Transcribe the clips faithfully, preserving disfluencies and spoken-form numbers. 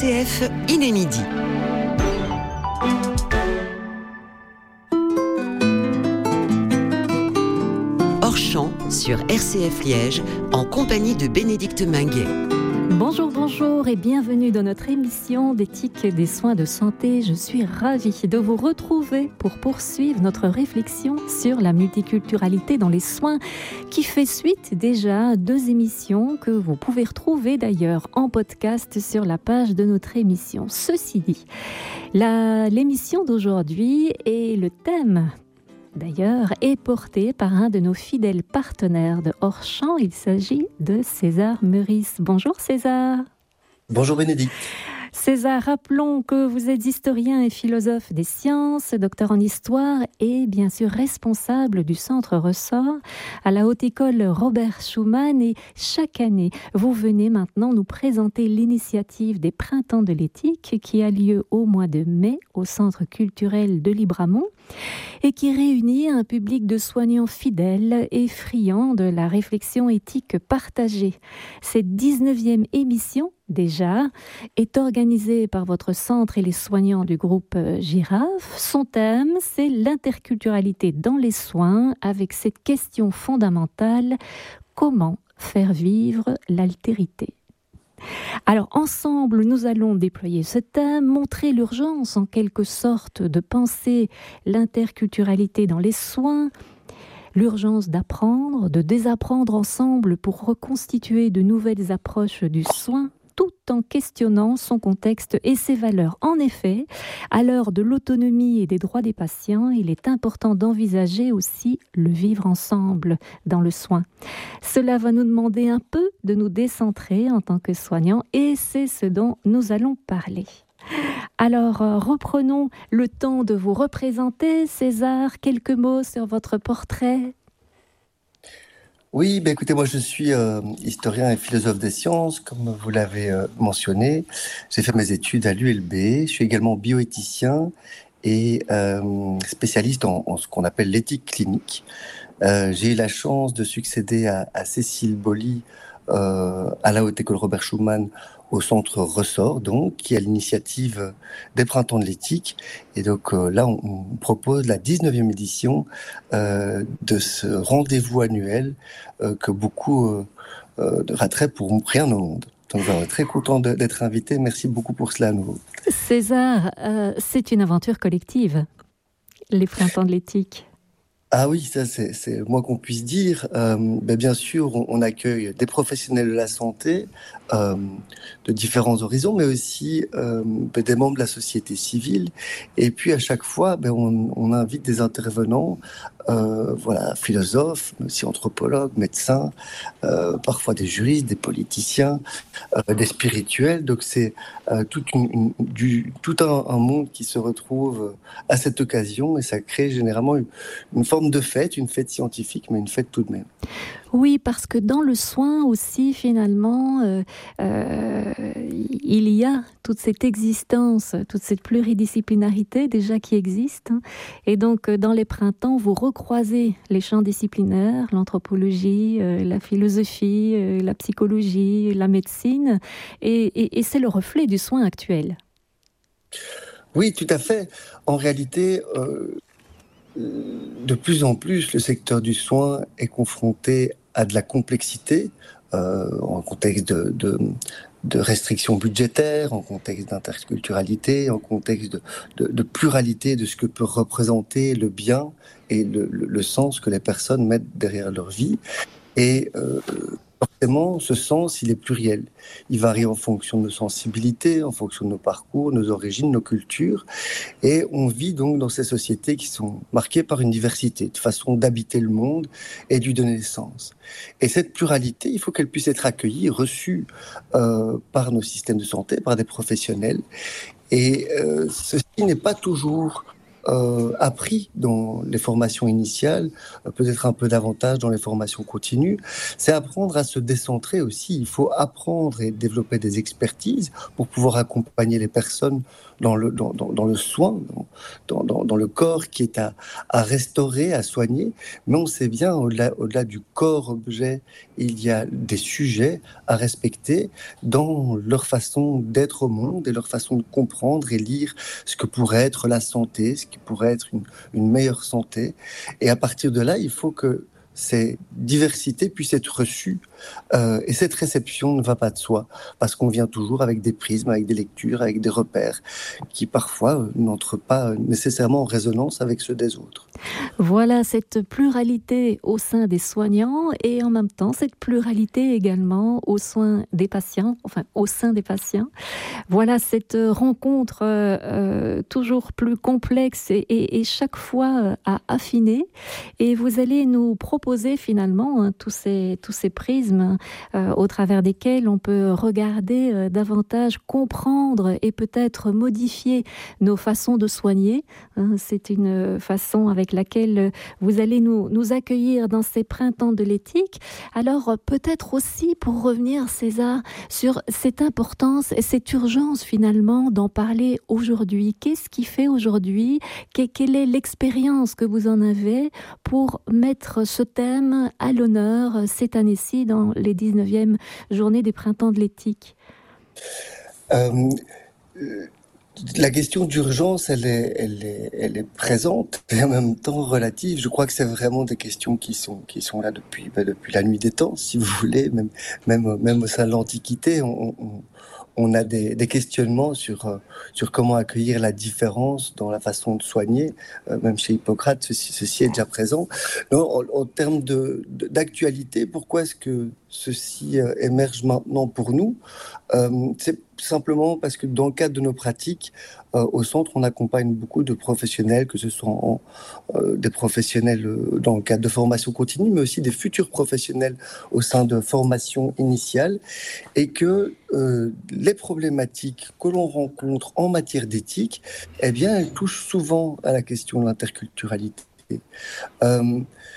C F, il est midi. Hors champ sur R C F Liège, en compagnie de Bénédicte Minguet. Bonjour, bonjour et bienvenue dans notre émission d'éthique des soins de santé. Je suis ravie de vous retrouver pour poursuivre notre réflexion sur la multiculturalité dans les soins qui fait suite déjà à deux émissions que vous pouvez retrouver d'ailleurs en podcast sur la page de notre émission. Ceci dit, la, l'émission d'aujourd'hui et le thème d'ailleurs, est porté par un de nos fidèles partenaires de Hors Champ. Il s'agit de César Meurice. Bonjour César. Bonjour Bénédicte. César, rappelons que vous êtes historien et philosophe des sciences, docteur en histoire et bien sûr responsable du Centre Ressort à la Haute École Robert Schuman. Et chaque année, vous venez maintenant nous présenter l'initiative des Printemps de l'éthique qui a lieu au mois de mai au Centre culturel de Libramont et qui réunit un public de soignants fidèles et friands de la réflexion éthique partagée. Cette dix-neuvième émission déjà, est organisée par votre centre et les soignants du groupe Girafe. Son thème, c'est l'interculturalité dans les soins, avec cette question fondamentale, comment faire vivre l'altérité ? Alors, ensemble, nous allons déployer ce thème, montrer l'urgence, en quelque sorte, de penser l'interculturalité dans les soins, l'urgence d'apprendre, de désapprendre ensemble pour reconstituer de nouvelles approches du soin, tout en questionnant son contexte et ses valeurs. En effet, à l'heure de l'autonomie et des droits des patients, il est important d'envisager aussi le vivre ensemble dans le soin. Cela va nous demander un peu de nous décentrer en tant que soignants et c'est ce dont nous allons parler. Alors, euh, reprenons le temps de vous représenter. César, quelques mots sur votre portrait ? Oui, ben écoutez, moi je suis euh, historien et philosophe des sciences, comme vous l'avez euh, mentionné. J'ai fait mes études à l'U L B. Je suis également bioéthicien et euh, spécialiste en, en ce qu'on appelle l'éthique clinique. Euh, j'ai eu la chance de succéder à, à Cécile Boly euh, à la Haute École Robert Schuman au Centre Ressort, donc, qui est à l'initiative des Printemps de l'éthique. Et donc euh, là, on, on propose la dix-neuvième édition euh, de ce rendez-vous annuel euh, que beaucoup euh, euh, rateraient pour rien au monde. Donc, on est très content de, d'être invité. Merci beaucoup pour cela à nouveau. César, euh, c'est une aventure collective, les Printemps de l'éthique. Ah oui, ça c'est, c'est le moins qu'on puisse dire. Euh, ben bien sûr, on, on accueille des professionnels de la santé euh, de différents horizons, mais aussi euh, ben des membres de la société civile. Et puis à chaque fois, ben on, on invite des intervenants, euh, voilà, philosophes, mais aussi anthropologues, médecins, euh, parfois des juristes, des politiciens, euh, des spirituels. Donc c'est euh, tout, une, une, du, tout un, un monde qui se retrouve à cette occasion, et ça crée généralement une, une forme de fête, une fête scientifique, mais une fête tout de même. Oui, parce que dans le soin aussi, finalement, euh, euh, il y a toute cette existence, toute cette pluridisciplinarité déjà qui existe. Hein. Et donc, dans les printemps, vous recroisez les champs disciplinaires, l'anthropologie, euh, la philosophie, euh, la psychologie, la médecine, et, et, et c'est le reflet du soin actuel. Oui, tout à fait. En réalité, euh, de plus en plus, le secteur du soin est confronté à de la complexité, euh, en contexte de, de, de restrictions budgétaires, en contexte d'interculturalité, en contexte de, de, de pluralité de ce que peut représenter le bien et le, le, le sens que les personnes mettent derrière leur vie. Et euh, forcément, ce sens, il est pluriel. Il varie en fonction de nos sensibilités, en fonction de nos parcours, nos origines, nos cultures. Et on vit donc dans ces sociétés qui sont marquées par une diversité, de façon d'habiter le monde et de lui donner sens. Et cette pluralité, il faut qu'elle puisse être accueillie, reçue euh, par nos systèmes de santé, par des professionnels. Et euh, ceci n'est pas toujours euh, appris dans les formations initiales, euh, peut-être un peu davantage dans les formations continues, c'est apprendre à se décentrer aussi. Il faut apprendre et développer des expertises pour pouvoir accompagner les personnes dans le, dans, dans, dans le soin, dans, dans, dans le corps qui est à, à restaurer, à soigner. Mais on sait bien, au-delà, au-delà du corps-objet, il y a des sujets à respecter dans leur façon d'être au monde et leur façon de comprendre et lire ce que pourrait être la santé, ce qui pourrait être une, une meilleure santé. Et à partir de là, il faut que ces diversités puissent être reçues. Euh, et cette réception ne va pas de soi, parce qu'on vient toujours avec des prismes, avec des lectures, avec des repères, qui parfois euh, n'entrent pas nécessairement en résonance avec ceux des autres. Voilà cette pluralité au sein des soignants et en même temps cette pluralité également au sein des patients, enfin au sein des patients. Voilà cette rencontre euh, toujours plus complexe et, et, et chaque fois à affiner. Et vous allez nous proposer finalement hein, tous ces, tous ces prismes euh, au travers desquels on peut regarder euh, davantage, comprendre et peut-être modifier nos façons de soigner. Hein, c'est une façon avec laquelle vous allez nous, nous accueillir dans ces printemps de l'éthique. Alors peut-être aussi pour revenir, César, sur cette importance et cette urgence finalement d'en parler aujourd'hui. Qu'est-ce qui fait aujourd'hui? Quelle est l'expérience que vous en avez pour mettre ce thème à l'honneur cette année-ci dans les dix-neuvièmes journées des printemps de l'éthique? euh, La question d'urgence, elle est, elle est, elle est présente et en même temps relative. Je crois que c'est vraiment des questions qui sont, qui sont là depuis, ben depuis la nuit des temps, si vous voulez. Même, même, même au sein de l'Antiquité, on, on, on a des, des questionnements sur, sur comment accueillir la différence dans la façon de soigner. Euh, même chez Hippocrate, ceci, ceci est déjà présent. Non, en, en termes de, de, d'actualité, pourquoi est-ce que ceci euh, émerge maintenant pour nous? euh, C'est simplement parce que dans le cadre de nos pratiques, euh, au centre, on accompagne beaucoup de professionnels, que ce soit en, euh, des professionnels euh, dans le cadre de formation continue, mais aussi des futurs professionnels au sein de formation initiale, et que euh, les problématiques que l'on rencontre en matière d'éthique, eh bien, elles touchent souvent à la question de l'interculturalité. Euh,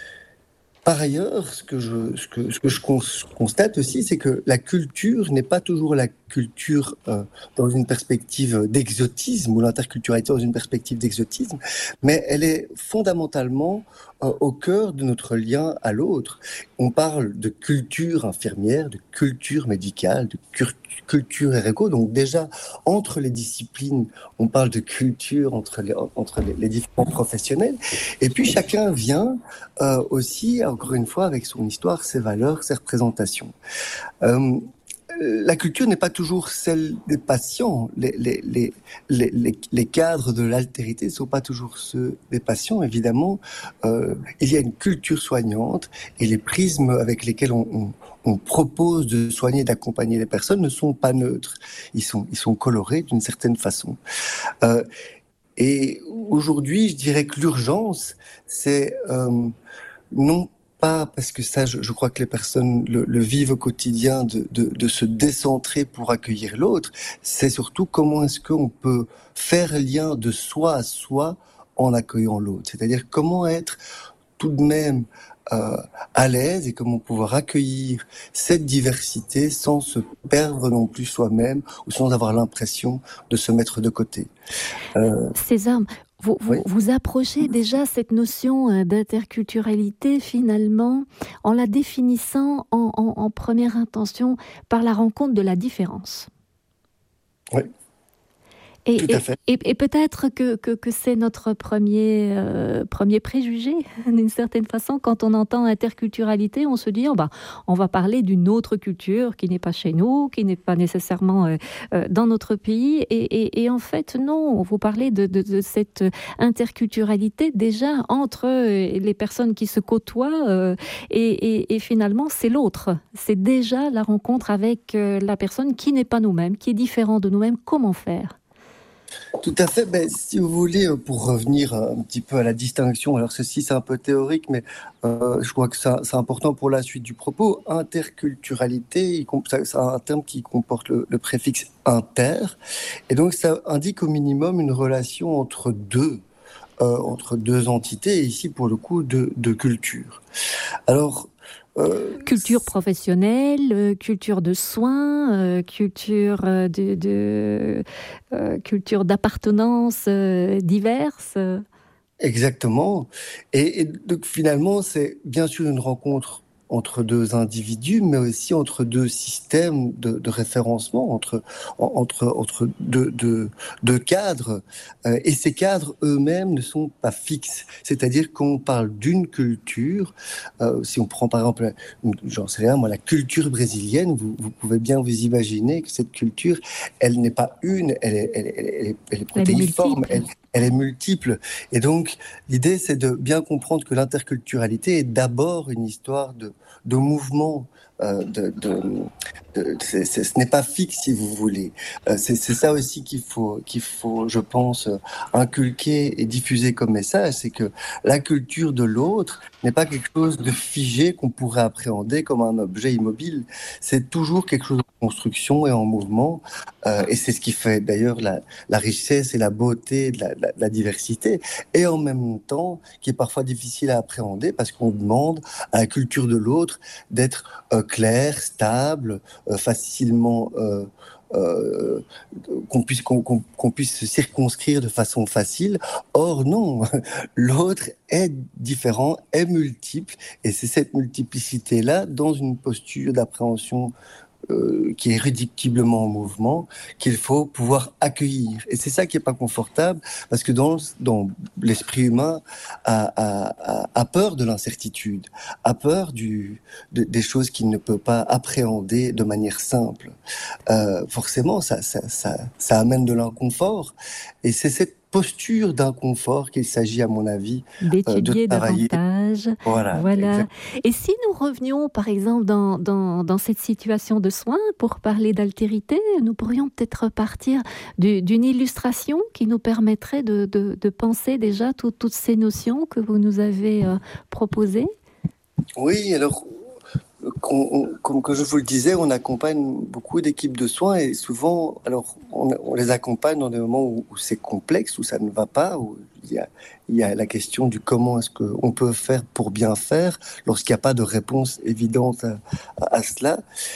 Par ailleurs, ce que je, ce que, ce que je constate aussi, c'est que la culture n'est pas toujours la culture euh, dans une perspective d'exotisme, ou l'interculturalité dans une perspective d'exotisme, mais elle est fondamentalement euh, au cœur de notre lien à l'autre. On parle de culture infirmière, de culture médicale, de culture culture et réco. Donc déjà, entre les disciplines, on parle de culture entre les, entre les, les différents professionnels. Et puis chacun vient euh, aussi, encore une fois, avec son histoire, ses valeurs, ses représentations. Euh, la culture n'est pas toujours celle des patients. Les, les, les, les, les, les cadres de l'altérité ne sont pas toujours ceux des patients, évidemment. Euh, il y a une culture soignante et les prismes avec lesquels on, on, on propose de soigner, d'accompagner les personnes ne sont pas neutres. Ils sont, ils sont colorés d'une certaine façon. Euh, et aujourd'hui, je dirais que l'urgence, c'est euh, non pas parce que ça, je, je crois que les personnes le, le vivent au quotidien, de, de, de se décentrer pour accueillir l'autre. C'est surtout comment est-ce qu'on peut faire lien de soi à soi en accueillant l'autre. C'est-à-dire comment être tout de même euh, à l'aise et comment pouvoir accueillir cette diversité sans se perdre non plus soi-même ou sans avoir l'impression de se mettre de côté. Euh... César, Vous, vous, oui. vous approchez déjà cette notion d'interculturalité finalement en la définissant en, en, en première intention par la rencontre de la différence. Oui. Et, Tout à fait. et, et, et peut-être que, que, que c'est notre premier, euh, premier préjugé, d'une certaine façon. Quand on entend interculturalité, on se dit oh bah, on va parler d'une autre culture qui n'est pas chez nous, qui n'est pas nécessairement euh, euh, dans notre pays. Et, et, et en fait, non, vous parlez de, de, de cette interculturalité déjà entre les personnes qui se côtoient euh, et, et, et finalement, c'est l'autre. C'est déjà la rencontre avec euh, la personne qui n'est pas nous-mêmes, qui est différente de nous-mêmes. Comment faire ? Tout à fait. Ben, si vous voulez, pour revenir un petit peu à la distinction, alors ceci c'est un peu théorique, mais euh, je crois que ça, c'est important pour la suite du propos. Interculturalité, c'est un terme qui comporte le, le préfixe inter, et donc ça indique au minimum une relation entre deux euh, entre deux entités, et ici pour le coup de, de culture. Alors, euh, culture professionnelle, euh, culture de soins, euh, culture euh, de, de euh, culture d'appartenance euh, diverses. Exactement. Et, et donc finalement, c'est bien sûr une rencontre entre deux individus, mais aussi entre deux systèmes de, de référencement, entre, entre, entre deux, deux, deux cadres. Euh, et ces cadres eux-mêmes ne sont pas fixes. C'est-à-dire qu'on parle d'une culture. Euh, si on prend par exemple, j'en sais rien, moi, la culture brésilienne, vous, vous pouvez bien vous imaginer que cette culture, elle n'est pas une, elle est, elle, elle, elle est, elle est protéiforme, elle, elle est multiple. Et donc, l'idée, c'est de bien comprendre que l'interculturalité est d'abord une histoire de de mouvement, euh, de, de, de, c'est, c'est, ce n'est pas fixe si vous voulez. Euh, c'est, c'est ça aussi qu'il faut, qu'il faut, je pense, inculquer et diffuser comme message, c'est que la culture de l'autre n'est pas quelque chose de figé qu'on pourrait appréhender comme un objet immobile. C'est toujours quelque chose en construction et en mouvement, euh, et c'est ce qui fait d'ailleurs la, la richesse et la beauté de la, la, la diversité, et en même temps qui est parfois difficile à appréhender parce qu'on demande à la culture de l'autre d'être euh, claire, stable, euh, facilement euh, euh, qu'on puisse qu'on, qu'on, qu'on puisse se circonscrire de façon facile. Or non, l'autre est différent, est multiple, et c'est cette multiplicité-là dans une posture d'appréhension Euh, qui est irréductiblement en mouvement, qu'il faut pouvoir accueillir. Et c'est ça qui n'est pas confortable, parce que dans, dans l'esprit humain a, a, a peur de l'incertitude, a peur du, de, des choses qu'il ne peut pas appréhender de manière simple. Euh, forcément, ça, ça, ça, ça amène de l'inconfort, et c'est cette posture d'inconfort qu'il s'agit, à mon avis, d'étudier euh, de travailler. davantage. Voilà. voilà. Et si nous revenions, par exemple, dans, dans, dans cette situation de soins, pour parler d'altérité, nous pourrions peut-être partir du, d'une illustration qui nous permettrait de, de, de penser déjà tout, toutes ces notions que vous nous avez euh, proposées. Oui, alors... Comme, comme que je vous le disais, on accompagne beaucoup d'équipes de soins, et souvent, alors, on, on les accompagne dans des moments où, où c'est complexe, où ça ne va pas, où il y a, il y a la question du comment est-ce qu'on peut faire pour bien faire lorsqu'il n'y a pas de réponse évidente à, à, à cela.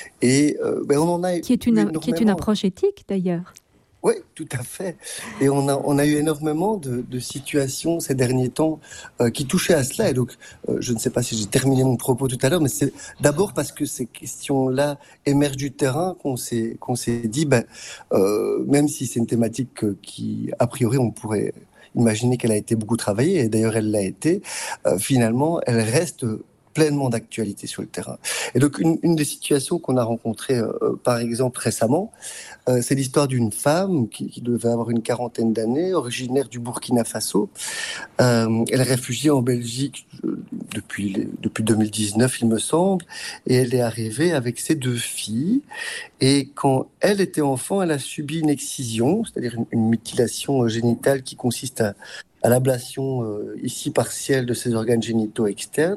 Et euh, ben on en a qui est une, qui est une approche éthique d'ailleurs. Oui, tout à fait. Et on a, on a eu énormément de, de situations ces derniers temps euh, qui touchaient à cela. Et donc, euh, je ne sais pas si j'ai terminé mon propos tout à l'heure, mais c'est d'abord parce que ces questions-là émergent du terrain qu'on s'est, qu'on s'est dit, ben, euh, même si c'est une thématique qui, a priori, on pourrait imaginer qu'elle a été beaucoup travaillée, et d'ailleurs elle l'a été, euh, finalement, elle reste pleinement d'actualité sur le terrain. Et donc, une, une des situations qu'on a rencontrées, euh, par exemple, récemment, euh, c'est l'histoire d'une femme qui, qui devait avoir une quarantaine d'années, originaire du Burkina Faso. Euh, elle est réfugiée en Belgique depuis, les, depuis deux mille dix-neuf, il me semble, et elle est arrivée avec ses deux filles. Et quand elle était enfant, elle a subi une excision, c'est-à-dire une, une mutilation génitale qui consiste à à l'ablation euh, ici partielle de ses organes génitaux externes,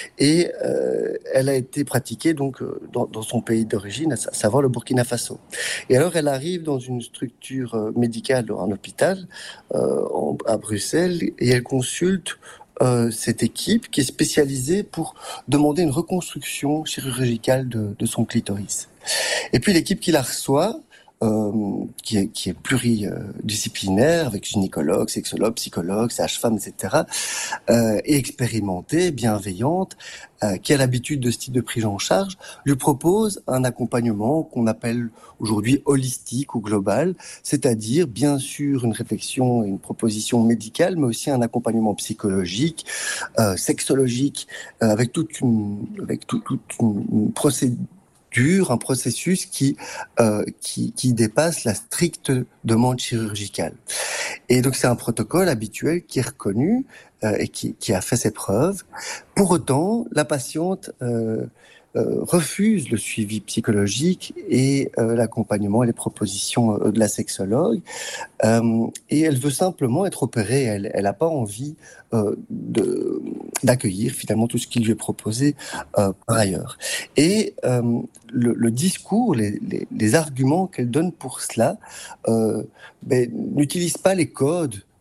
et euh, elle a été pratiquée donc euh, dans, dans son pays d'origine, à savoir le Burkina Faso. Et alors elle arrive dans une structure euh, médicale, un hôpital euh, en, à Bruxelles, et elle consulte euh, cette équipe qui est spécialisée pour demander une reconstruction chirurgicale de, de son clitoris. Et puis l'équipe qui la reçoit, Euh, qui est, qui est pluridisciplinaire, avec gynécologue, sexologue, psychologue, sage-femme, et cetera, euh, et expérimentée, bienveillante, euh, qui a l'habitude de ce type de prise en charge, lui propose un accompagnement qu'on appelle aujourd'hui holistique ou global, c'est-à-dire bien sûr une réflexion et une proposition médicale, mais aussi un accompagnement psychologique, euh, sexologique, euh, avec toute une, avec tout, toute une, une procédure, un processus qui, euh, qui, qui dépasse la stricte demande chirurgicale. Et donc c'est un protocole habituel qui est reconnu euh, et qui, qui a fait ses preuves. Pour autant, la patiente euh, euh, refuse le suivi psychologique et euh, l'accompagnement et les propositions euh, de la sexologue. Euh, et elle veut simplement être opérée. Elle, elle n'a pas envie euh, de, d'accueillir finalement tout ce qui lui est proposé euh, par ailleurs. Et euh, le, le discours, les, les, les arguments qu'elle donne pour cela, euh, ben, n'utilisent pas les codes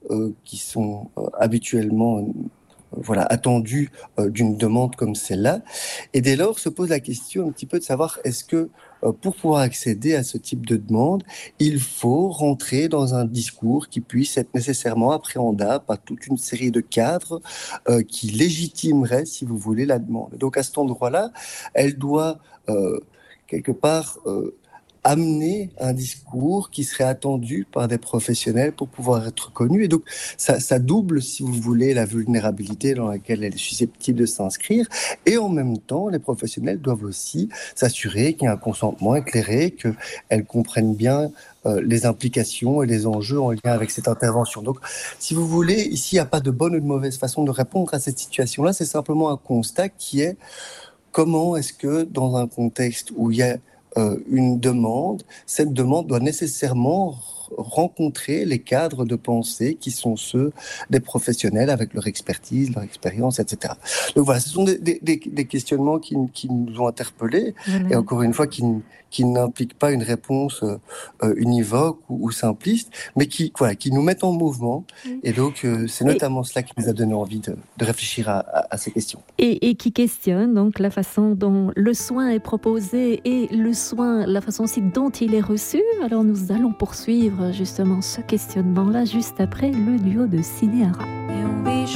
euh, qui sont euh, habituellement euh, voilà, attendus euh, d'une demande comme celle-là. Et dès lors, se pose la question un petit peu de savoir est-ce que euh, pour pouvoir accéder à ce type de demande, il faut rentrer dans un discours qui puisse être nécessairement appréhendable par toute une série de cadres euh, qui légitimeraient, si vous voulez, la demande. Donc à cet endroit-là, elle doit euh, quelque part euh, amener un discours qui serait attendu par des professionnels pour pouvoir être connu. Et donc, ça, ça double, si vous voulez, la vulnérabilité dans laquelle elle est susceptible de s'inscrire. Et en même temps, les professionnels doivent aussi s'assurer qu'il y a un consentement éclairé, qu'elles comprennent bien euh, les implications et les enjeux en lien avec cette intervention. Donc, si vous voulez, ici, il n'y a pas de bonne ou de mauvaise façon de répondre à cette situation-là. C'est simplement un constat qui est comment est-ce que, dans un contexte où il y a Euh, une demande, cette demande doit nécessairement rencontrer les cadres de pensée qui sont ceux des professionnels avec leur expertise, leur expérience, et cetera. Donc voilà, ce sont des, des, des questionnements qui, qui nous ont interpellés, voilà. Et encore une fois, qui, qui n'impliquent pas une réponse euh, univoque ou, ou simpliste, mais qui, voilà, qui nous mettent en mouvement. Oui. Et donc, euh, c'est notamment et, cela qui nous a donné envie de, de réfléchir à, à, à ces questions. Et, et qui questionne donc la façon dont le soin est proposé et le soin, la façon aussi dont il est reçu. Alors, nous allons poursuivre justement ce questionnement-là juste après le duo de Sidé Hara.